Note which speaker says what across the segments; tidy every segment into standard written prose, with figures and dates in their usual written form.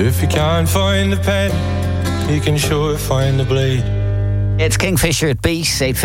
Speaker 1: if you can't find the pen, you can sure find the blade.
Speaker 2: It's Kingfisher at Beat,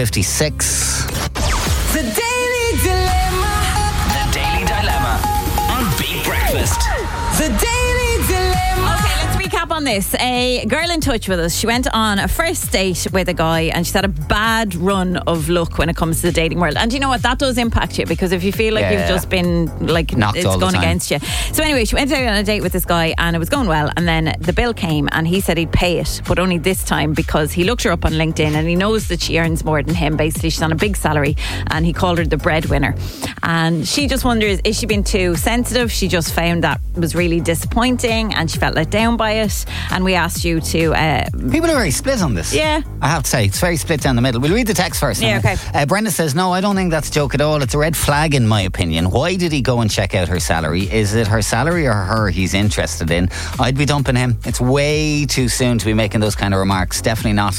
Speaker 2: 8:56.
Speaker 3: The Daily Dilemma.
Speaker 4: The Daily Dilemma on Beat Breakfast.
Speaker 3: The Daily Dilemma.
Speaker 5: Okay, let's recap on this. A girl in touch with us. She went on a first date with a guy and she's had a bad run of luck when it comes to the dating world. And you know what? That does impact you, because if you feel like you've just been like
Speaker 2: knocked
Speaker 5: it's
Speaker 2: all the
Speaker 5: going
Speaker 2: time
Speaker 5: against you. So anyway, she went out on a date with this guy and it was going well, and then the bill came and he said he'd pay it, but only this time because he looked her up on LinkedIn and he knows that she earns more than him. Basically, she's on a big salary and he called her the breadwinner. And she just wonders, is she being too sensitive? She just found that was really disappointing and she felt let down by it. And we asked you to
Speaker 2: People are very split on this.
Speaker 5: Yeah.
Speaker 2: I have to say, it's very split down the middle. We'll read the text first.
Speaker 5: Yeah, okay.
Speaker 2: Brenda says, no, I don't think that's a joke at all. It's a red flag in my opinion. Why did he go and check out her salary? Is it her salary or her he's interested in? I'd be dumping him. It's way too soon to be making those kind of remarks. Definitely not.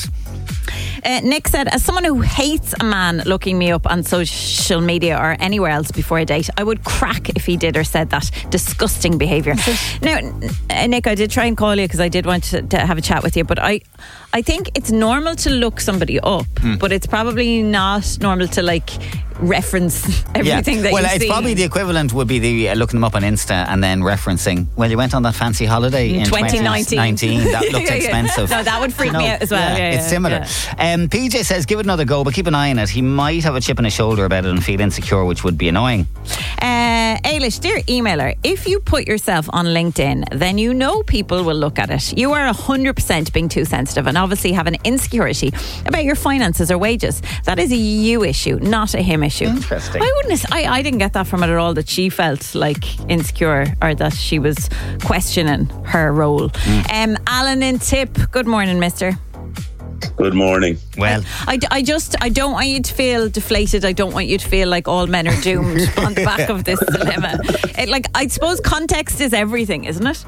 Speaker 5: Nick said, as someone who hates a man looking me up on social media or anywhere else before a date, I would crack if he did or said that. Disgusting behaviour. Now, Nick, I did try and call you because I did want to have a chat with you, but I think it's normal to look somebody up, but it's probably not normal to like reference everything that you see.
Speaker 2: Well, it's probably the equivalent would be the looking them up on Insta and then referencing, well, you went on that fancy holiday in 2019. That looked expensive.
Speaker 5: No, that would freak me out as well.
Speaker 2: It's similar. PJ says, give it another go, but keep an eye on it. He might have a chip on his shoulder about it and feel insecure, which would be annoying.
Speaker 5: Ailish, dear emailer, if you put yourself on LinkedIn, then you know people will look at it. You are 100% being too sensitive and obviously have an insecurity about your finances or wages. That is a you issue, not a him issue.
Speaker 2: Interesting.
Speaker 5: I didn't get that from it at all, that she felt like insecure or that she was questioning her role. Alan in Tip, good morning, mister.
Speaker 6: Good morning.
Speaker 2: Well,
Speaker 5: I don't want you to feel deflated. I don't want you to feel like all men are doomed on the back of this dilemma. I suppose context is everything, isn't it?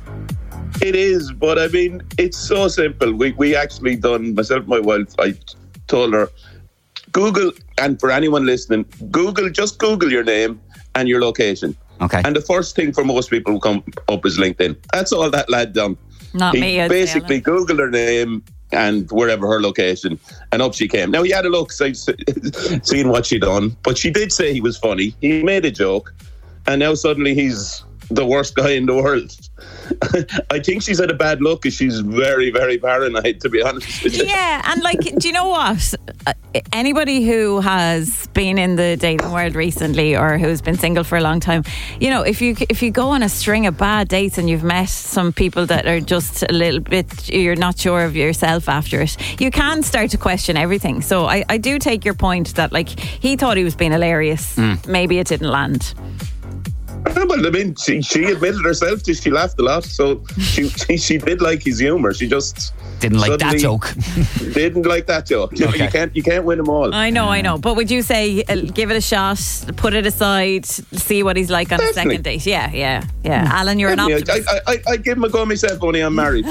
Speaker 6: It is, but I mean, it's so simple. We actually done, myself and my wife, I told her, Google, and for anyone listening, just Google your name and your location.
Speaker 2: Okay.
Speaker 6: And the first thing for most people who come up is LinkedIn. That's all that lad done.
Speaker 5: Not me.
Speaker 6: He basically Googled her name and wherever her location, and up she came. Now, he had a look, seeing what she'd done, but she did say he was funny. He made a joke, and now suddenly he's the worst guy in the world. I think she's had a bad look because she's very, very paranoid, to be honest with you.
Speaker 5: Yeah, and do you know what? Anybody who has been in the dating world recently or who's been single for a long time, you know, if you go on a string of bad dates and you've met some people that are just a little bit, you're not sure of yourself after it, you can start to question everything. So I do take your point that he thought he was being hilarious. Maybe it didn't land.
Speaker 6: Well, I mean, she admitted herself that she laughed a lot, so she did like his humour. She just
Speaker 2: didn't like that joke.
Speaker 6: Didn't like that joke.
Speaker 2: Okay.
Speaker 6: You can't win them all.
Speaker 5: I know. But would you say give it a shot, put it aside, see what he's like on a second date? Yeah. Alan, you're an optimist.
Speaker 6: I give him a go myself, only I'm married.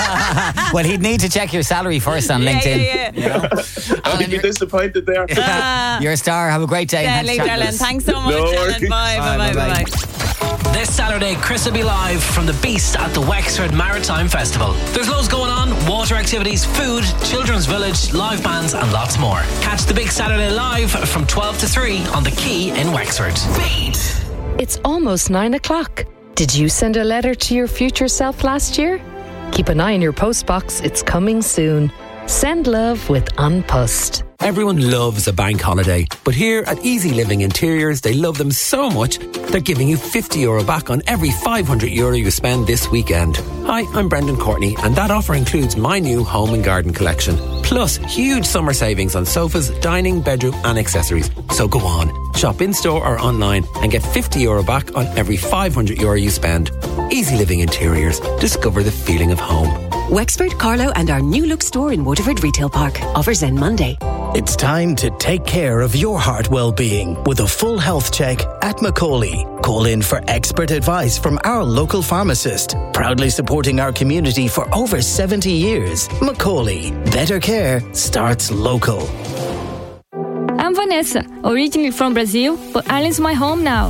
Speaker 2: Well, he'd need to check your salary first on LinkedIn.
Speaker 5: Yeah.
Speaker 2: You know?
Speaker 6: I'd be disappointed there.
Speaker 2: You're a star. Have a great day.
Speaker 5: Thanks so much.
Speaker 6: No worries.
Speaker 5: Bye.
Speaker 4: This Saturday, Chris will be live from the Beast at the Wexford Maritime Festival. There's loads going on: water activities, food, children's village, live bands and lots more. Catch the Big Saturday live from 12 to 3 on the Quay in Wexford. Beat.
Speaker 7: It's almost 9 o'clock. Did you send a letter to your future self last year? Keep an eye on your postbox. It's coming soon. Send love with An Post.
Speaker 8: Everyone loves a bank holiday, but here at Easy Living Interiors, they love them so much, they're giving you €50 back on every €500 you spend this weekend. Hi, I'm Brendan Courtney, and that offer includes my new home and garden collection, plus huge summer savings on sofas, dining, bedroom and accessories. So go on, shop in-store or online and get €50 back on every €500 you spend. Easy Living Interiors. Discover the feeling of home.
Speaker 9: Wexford, Carlow and our new look store in Waterford Retail Park. Offers end Monday.
Speaker 10: It's time to take care of your heart well-being with a full health check at Macaulay. Call in for expert advice from our local pharmacist, proudly supporting our community for over 70 years. Macaulay. Better care starts local.
Speaker 11: I'm Vanessa, originally from Brazil, but Ireland's my home now.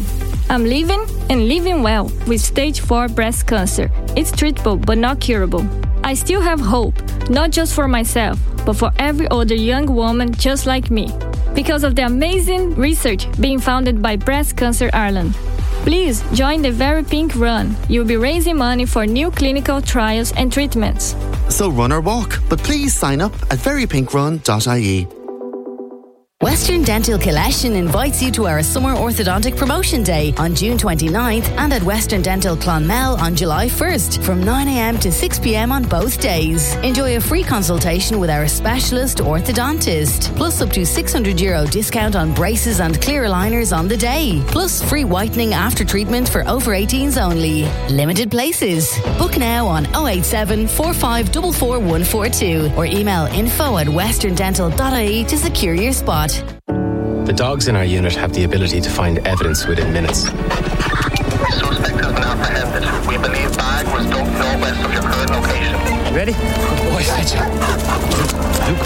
Speaker 11: I'm living and living well with stage 4 breast cancer. It's treatable but not curable. I still have hope, not just for myself, but for every other young woman just like me, because of the amazing research being funded by Breast Cancer Ireland. Please join the Very Pink Run. You'll be raising money for new clinical trials and treatments.
Speaker 12: So run or walk, but please sign up at verypinkrun.ie.
Speaker 13: Western Dental Collection invites you to our Summer Orthodontic Promotion Day on June 29th and at Western Dental Clonmel on July 1st from 9am to 6pm on both days. Enjoy a free consultation with our specialist orthodontist, plus up to €600 discount on braces and clear aligners on the day, plus free whitening after treatment for over 18s only. Limited places. Book now on 087 4544 142 or email info@westerndental.ie to secure your spot.
Speaker 14: The dogs in our unit have the ability to find evidence within minutes.
Speaker 15: Suspect has been apprehended. We believe bag was dumped northwest of your current location.
Speaker 14: Ready? Good boy, Fletcher. Luke.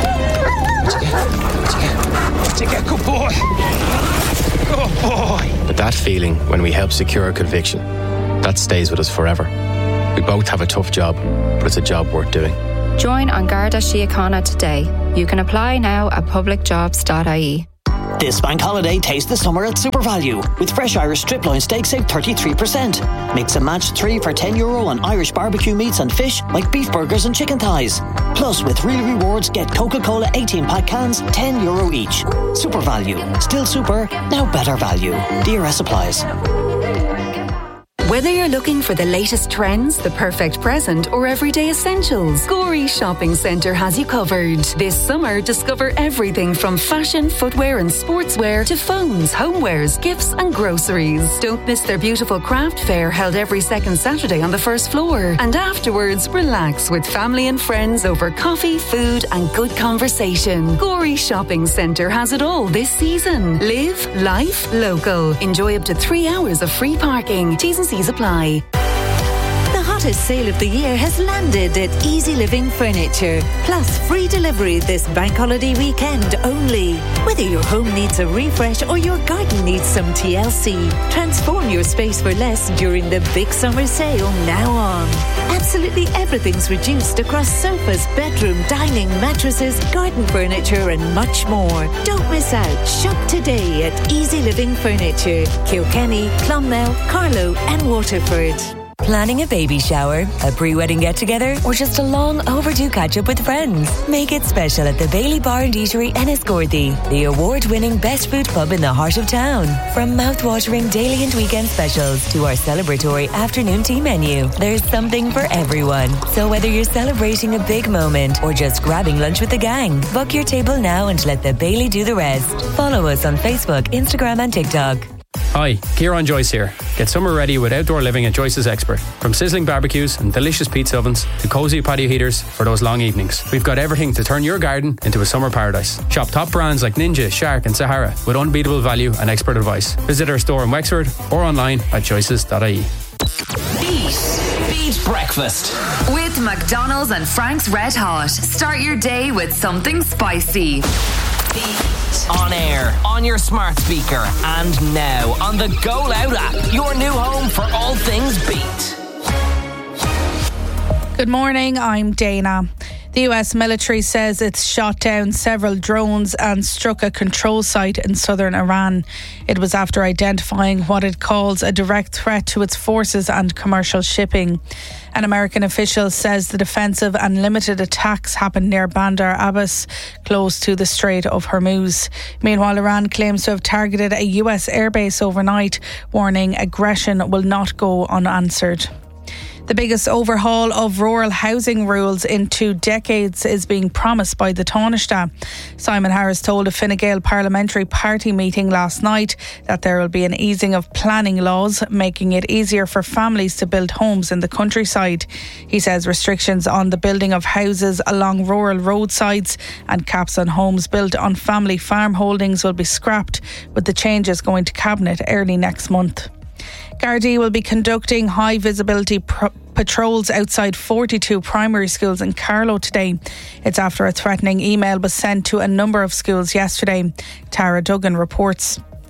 Speaker 14: What'd you get? Good boy. Good boy. But that feeling when we help secure a conviction, that stays with us forever. We both have a tough job, but it's a job worth doing.
Speaker 16: Join An Garda Síochána today. You can apply now at publicjobs.ie.
Speaker 17: This bank holiday, taste the summer at SuperValue. With fresh Irish strip loin steak, save 33%. Mix and match 3 for €10 on Irish barbecue meats and fish like beef burgers and chicken thighs. Plus, with real rewards, get Coca-Cola 18-pack cans, €10 each. SuperValue. Still super, now better value. DRS applies.
Speaker 18: Whether you're looking for the latest trends, the perfect present, or everyday essentials, Gorey Shopping Centre has you covered. This summer, discover everything from fashion, footwear and sportswear to phones, homewares, gifts and groceries. Don't miss their beautiful craft fair held every second Saturday on the first floor. And afterwards, relax with family and friends over coffee, food and good conversation. Gorey Shopping Centre has it all this season. Live, life, local. Enjoy up to 3 hours of free parking. T's and C's apply.
Speaker 19: The hottest sale of the year has landed at Easy Living Furniture. Plus free delivery this bank holiday weekend only. Whether your home needs a refresh or your garden needs some TLC, transform your space for less during the big summer sale now on. Absolutely everything's reduced across sofas, bedroom, dining, mattresses, garden furniture and much more. Don't miss out. Shop today at Easy Living Furniture, Kilkenny, Clonmel, Carlow and Waterford.
Speaker 20: Planning a baby shower, a pre-wedding get-together, or just a long overdue catch-up with friends? Make it special at the Bailey Bar and Eatery Enniscorthy, the award-winning best food pub in the heart of town. From mouth-watering daily and weekend specials to our celebratory afternoon tea menu, there's something for everyone. So whether you're celebrating a big moment or just grabbing lunch with the gang, book your table now and let the Bailey do the rest. Follow us on Facebook, Instagram and TikTok.
Speaker 21: Hi, Kieran Joyce here. Get summer ready with outdoor living at Joyce's Expert. From sizzling barbecues and delicious pizza ovens to cosy patio heaters for those long evenings. We've got everything to turn your garden into a summer paradise. Shop top brands like Ninja, Shark and Sahara with unbeatable value and expert advice. Visit our store in Wexford or online at choices.ie.
Speaker 4: Beat breakfast.
Speaker 22: With McDonald's and Frank's Red Hot. Start your day with something spicy.
Speaker 4: On air, on your smart speaker, and now on the Go Loud app, your new home for all things Beat.
Speaker 23: Good morning, I'm Dana. The US military says it's shot down several drones and struck a control site in southern Iran. It was after identifying what it calls a direct threat to its forces and commercial shipping. An American official says the defensive and limited attacks happened near Bandar Abbas, close to the Strait of Hormuz. Meanwhile, Iran claims to have targeted a US airbase overnight, warning aggression will not go unanswered. The biggest overhaul of rural housing rules in 2 decades is being promised by the Taoiseach. Simon Harris told a Fine Gael parliamentary party meeting last night that there will be an easing of planning laws, making it easier for families to build homes in the countryside. He says restrictions on the building of houses along rural roadsides and caps on homes built on family farm holdings will be scrapped, with the changes going to Cabinet early next month. Gardaí will be conducting high visibility patrols outside 42 primary schools in Carlow today. It's after a threatening email was sent to a number of schools yesterday. Tara Duggan reports.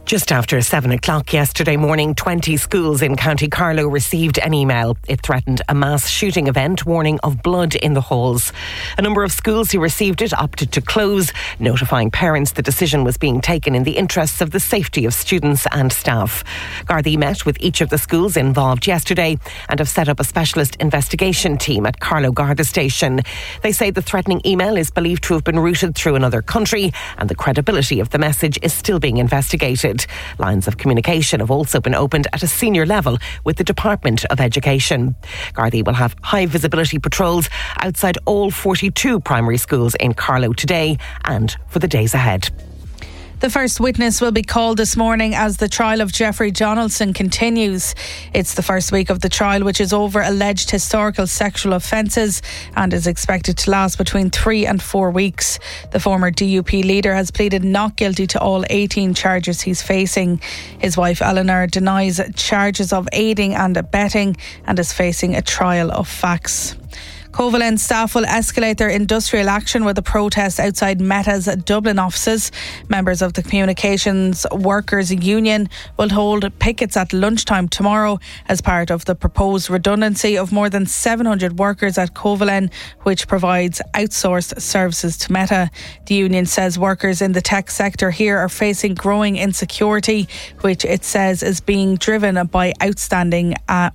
Speaker 1: Just after 7 o'clock yesterday morning, 20 schools in County Carlow received an email. It threatened a mass shooting event, warning of blood in the halls. A number of schools who received it opted to close, notifying parents the decision was being taken in the interests of the safety of students and staff. Gardaí met with each of the schools involved yesterday and have set up a specialist investigation team at Carlow Garda Station. They say the threatening email is believed to have been routed through another country and the credibility of the message is still being investigated. Lines of communication have also been opened at a senior level with the Department of Education. Gardaí will have high visibility patrols outside all 42 primary schools in Carlow today and for the days ahead.
Speaker 23: The first witness will be called this morning as the trial of Jeffrey Donaldson continues. It's the first week of the trial, which is over alleged historical sexual offences and is expected to last between 3 and 4 weeks. The former DUP leader has pleaded not guilty to all 18 charges he's facing. His wife Eleanor denies charges of aiding and abetting and is facing a trial of facts. Covalent staff will escalate their industrial action with a protest outside Meta's Dublin offices. Members of the Communications Workers Union will hold pickets at lunchtime tomorrow as part of the proposed redundancy of more than 700 workers at Covalent, which provides outsourced services to Meta. The union says workers in the tech sector here are facing growing insecurity, which it says is being driven by outsourcing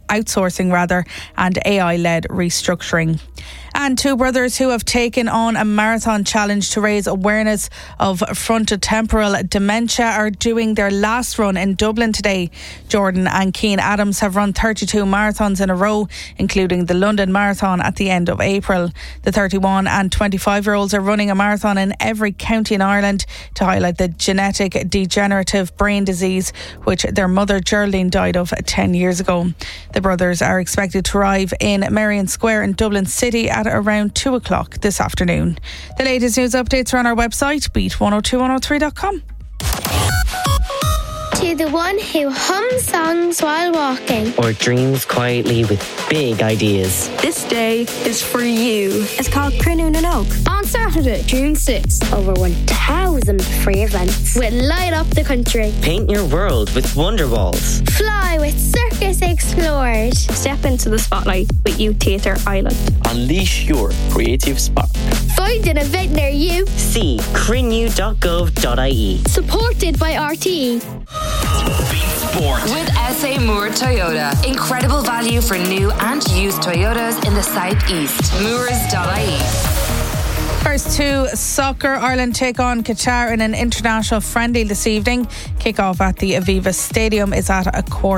Speaker 23: and AI-led restructuring. And two brothers who have taken on a marathon challenge to raise awareness of frontotemporal dementia are doing their last run in Dublin today. Jordan and Keane Adams have run 32 marathons in a row, including the London Marathon at the end of April. The 31 and 25-year-olds are running a marathon in every county in Ireland to highlight the genetic degenerative brain disease which their mother Geraldine died of 10 years ago. The brothers are expected to arrive in Merrion Square in Dublin City at around 2 o'clock this afternoon. The latest news updates are on our website, beat102103.com.
Speaker 2: To the one who hums songs while walking,
Speaker 3: or dreams quietly with big ideas.
Speaker 24: This day is for you. It's called Cruinniú na nÓg.
Speaker 2: On Saturday, June 6th, over 1,000 free events will light up the country.
Speaker 3: Paint your world with Wonder Walls.
Speaker 2: Fly with Circus Explorers.
Speaker 11: Step into the spotlight with Youth Theatre Ireland.
Speaker 25: Unleash your creative spark.
Speaker 2: Find an event near you.
Speaker 3: See cruinniu.gov.ie.
Speaker 2: Supported by RTE.
Speaker 22: Beat Sport with SA Moore Toyota. Incredible value for new and used Toyotas in the southeast. Moores.ie.
Speaker 23: First to soccer, Ireland take on Qatar in an international friendly this evening. Kick-off at the Aviva Stadium is at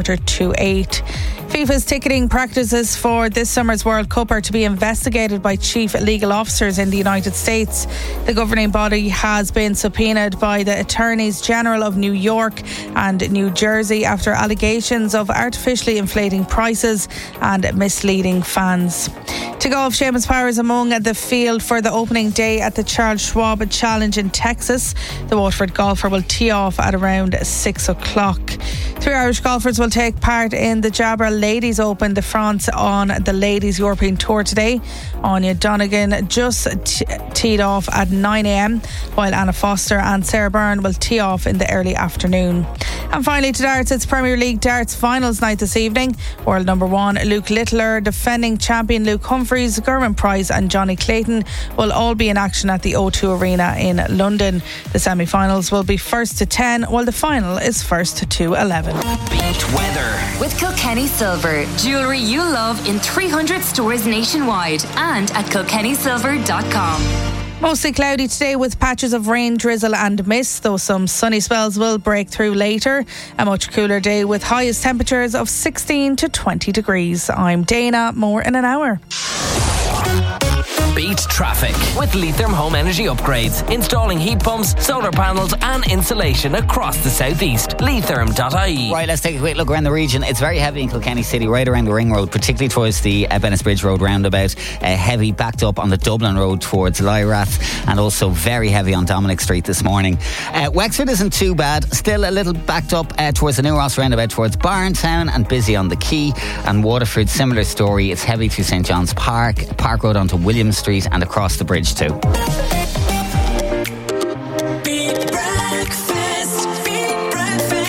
Speaker 23: 7:45. FIFA's ticketing practices for this summer's World Cup are to be investigated by chief legal officers in the United States. The governing body has been subpoenaed by the Attorneys General of New York and New Jersey after allegations of artificially inflating prices and misleading fans. To golf, Seamus Power is among the field for the opening day at the Charles Schwab Challenge in Texas. The Waterford golfer will tee off at around 6 o'clock. 3 Irish golfers will take part in the Jabra Ladies Open de France on the Ladies European Tour today. Anya Donegan just teed off at 9 a.m, while Anna Foster and Sarah Byrne will tee off in the early afternoon. And finally to darts, it's Premier League darts finals night this evening. World number 1 Luke Littler, defending champion Luke Humphries, Gerwyn Price and Johnny Clayton will all be in action at the O2 Arena in London. The semi-finals will be 1st to 10, while the final is 1st to 11.
Speaker 22: Beat weather with Kilkenny Silver. Jewellery you love in 300 stores nationwide and at kilkennysilver.com.
Speaker 23: Mostly cloudy today with patches of rain, drizzle and mist, though some sunny spells will break through later. A much cooler day with highest temperatures of 16 to 20 degrees. I'm Dana, more in an hour.
Speaker 4: Beat traffic with Leitrim Home Energy Upgrades. Installing heat pumps, solar panels and insulation across the southeast. Leitrim.ie.
Speaker 26: Right, let's take a quick look around the region. It's very heavy in Kilkenny City, right around the Ring Road, particularly towards the Bennettsbridge Road roundabout. Heavy backed up on the Dublin Road towards Lyrath, and also very heavy on Dominic Street this morning. Wexford isn't too bad. Still a little backed up towards the New Ross roundabout towards Barntown, and busy on the Quay. And Waterford, similar story. It's heavy through St John's Park, Park Road onto William Street and across the bridge too.
Speaker 27: Beat breakfast,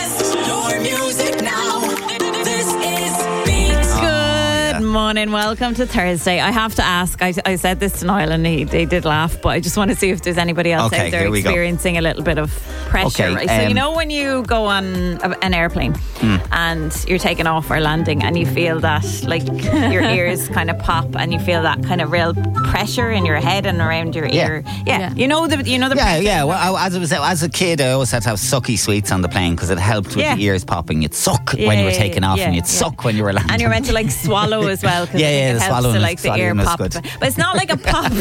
Speaker 5: morning. Welcome to Thursday. I have to ask, I said this to Niall and they did laugh, but I just want to see if there's anybody else out there experiencing a little bit of pressure.
Speaker 26: Okay,
Speaker 5: right? So you know when you go on an airplane and you're taking off or landing and you feel that like your ears kind of pop and you feel that kind of real pressure in your head and around your ear. Yeah. You know the pressure.
Speaker 26: Yeah. Well, as a kid, I always had to have sucky sweets on the plane because it helped with the ears popping. You'd suck when you were taking off and you'd suck when you were landing.
Speaker 5: And you're meant to like swallow as well because it helps to like the ear pop.
Speaker 26: Good.
Speaker 5: But it's not like a pop.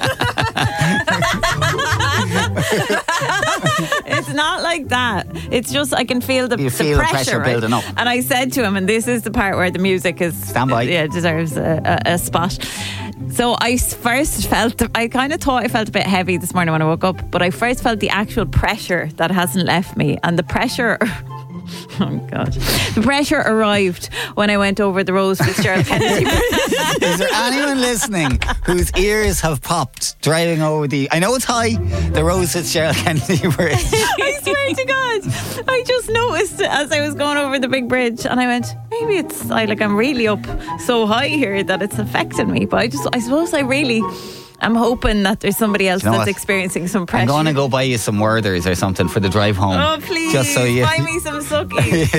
Speaker 5: It's not like that. It's just I can feel the pressure right?
Speaker 26: building up.
Speaker 5: And I said to him, and this is the part where the music is
Speaker 26: stand by.
Speaker 5: Yeah, deserves a spot. So I first felt, I kind of thought I felt a bit heavy this morning when I woke up, but I first felt the actual pressure that hasn't left me, and the pressure. Oh God! The pressure arrived when I went over the Rose Fitzgerald Kennedy Bridge.
Speaker 26: Is there anyone listening whose ears have popped driving over the? I know it's high, the Rose Fitzgerald Kennedy Bridge.
Speaker 5: I swear to God, I just noticed as I was going over the big bridge, and I went, maybe it's like I'm really up so high here that it's affecting me. But I suppose I'm hoping that there's somebody else that's experiencing some pressure.
Speaker 26: I'm going to go buy you some Werthers or something for the drive home.
Speaker 5: Oh, please,
Speaker 26: just so you
Speaker 5: buy me some Suckies.